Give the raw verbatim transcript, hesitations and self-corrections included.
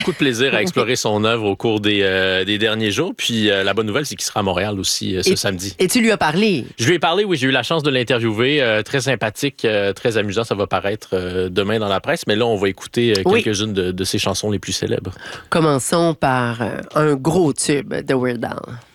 beaucoup de plaisir à explorer son œuvre au cours des, euh, des derniers jours. Puis euh, la bonne nouvelle, c'est qu'il sera à Montréal aussi euh, ce et, samedi. Et tu lui as parlé? Je lui ai parlé, oui, j'ai eu la chance de l'interviewer. Euh, très sympathique, euh, très amusant. Ça va paraître euh, demain dans la presse. Mais là, on va écouter euh, quelques-unes oui. de, de ses chansons les plus célèbres. Commençons par euh, un gros tube de Weird Al.